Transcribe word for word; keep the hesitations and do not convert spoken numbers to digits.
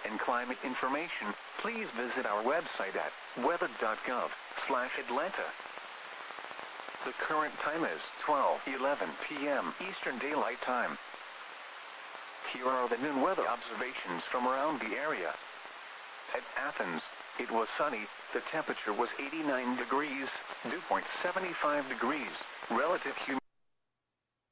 and climate information, please visit our website at weather dot gov slash Atlanta. The current time is twelve eleven p m Eastern Daylight Time. Here are the noon weather observations from around the area. At Athens, it was sunny, the temperature was eighty-nine degrees, dew point seventy-five degrees, relative humidity